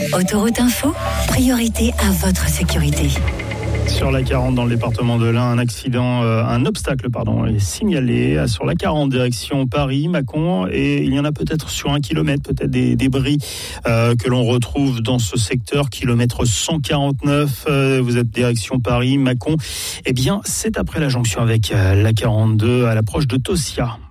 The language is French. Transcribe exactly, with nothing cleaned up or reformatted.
Autoroute Info, priorité à votre sécurité. Sur la quarante dans le département de l'Ain, un accident, euh, un obstacle pardon, est signalé sur la quarante direction Paris, Mâcon, et il y en a peut-être sur un kilomètre, peut-être des débris euh, que l'on retrouve dans ce secteur, kilomètre cent quarante-neuf, euh, vous êtes direction Paris, Mâcon, eh bien c'est après la jonction avec euh, la quarante-deux à l'approche de Tossia.